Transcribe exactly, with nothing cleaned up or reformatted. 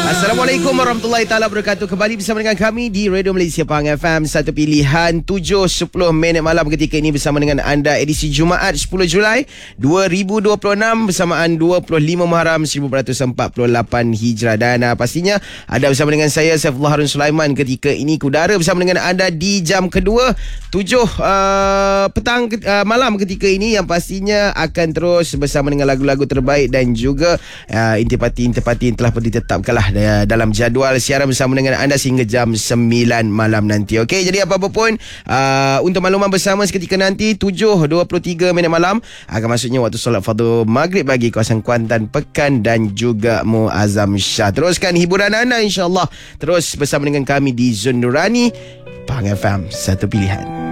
Assalamualaikum warahmatullahi taala wabarakatuh. Kembali bersama dengan kami di Radio Malaysia Pahang F M. Satu pilihan tujuh sepuluh minit malam ketika ini bersama dengan anda, edisi Jumaat sepuluh Julai dua ribu dua puluh enam bersamaan dua puluh lima Muharram seribu empat ratus empat puluh lapan Hijrah. Dan uh, pastinya ada bersama dengan saya, Saifullah Harun Sulaiman, ketika ini kudara bersama dengan anda di jam kedua tujuh uh, petang uh, malam ketika ini, yang pastinya akan terus bersama dengan lagu-lagu terbaik dan juga uh, intipati-intipati yang telah pun ditetapkanlah dalam jadual siaran bersama dengan anda sehingga jam sembilan malam nanti. Okey, jadi apa-apa pun uh, untuk makluman bersama seketika nanti tujuh dua puluh tiga minit malam akan masuknya waktu solat fardu maghrib bagi kawasan Kuantan, Pekan dan juga Muazzam Shah. Teruskan hiburan anda insya-Allah terus bersama dengan kami di Zon Nurani Pahang F M, satu pilihan.